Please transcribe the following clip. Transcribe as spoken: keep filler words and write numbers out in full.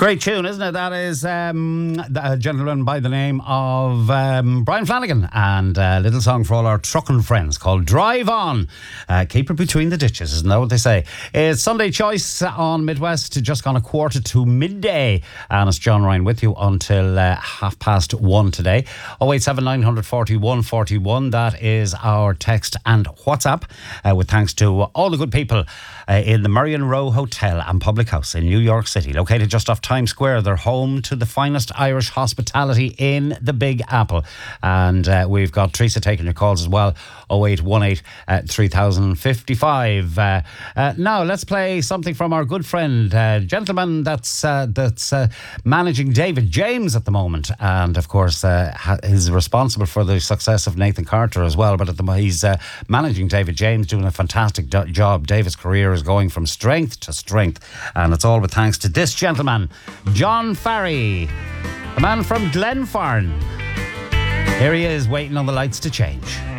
Great tune, isn't it? That is um, a gentleman by the name of um, Brian Flanagan, and a little song for all our trucking friends called Drive On. Uh, keep it between the ditches, isn't that what they say? It's Sunday Choice on Midwest, just gone a quarter to midday, and it's John Ryan with you until uh, half past one today. oh eight seven nine four one four one, that is our text and WhatsApp, uh, with thanks to all the good people uh, in the Marion Row Hotel and Public House in New York City, located just off Times Square. They're home to the finest Irish hospitality in the Big Apple. And uh, we've got Teresa taking your calls as well. oh eight one eight three thousand fifty-five. Uh, uh, now let's play something from our good friend, uh, gentleman that's uh, that's uh, managing David James at the moment, and of course uh, ha- is responsible for the success of Nathan Carter as well. But at the moment he's uh, managing David James, doing a fantastic do- job. David's career is going from strength to strength, and it's all with thanks to this gentleman, John Farry, a man from Glenfarne. Here he is, waiting on the lights to change.